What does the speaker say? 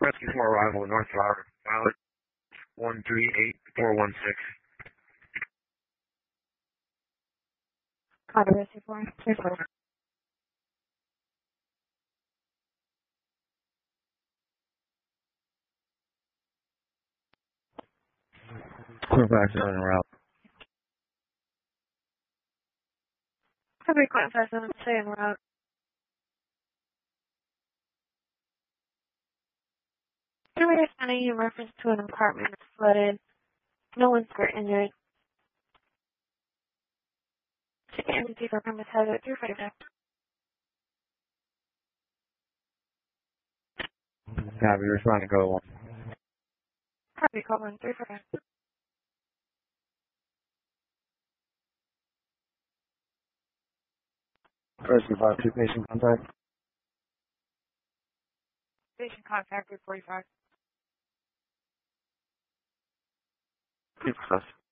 Rescue 4 arrival in North Flower, pilot 138416. Copy, Rescue 4. 34. Quarterback's on route. Copy, Quentin 57, stay en route. Here we are sending you in reference to an apartment that's flooded. No one's hurt injured. Ticket entity for premise hazard 345. Copy, respond to go 1. Copy, call 1 345. Rescue 5, 2 patient contact. Patient contact 345. Keep us.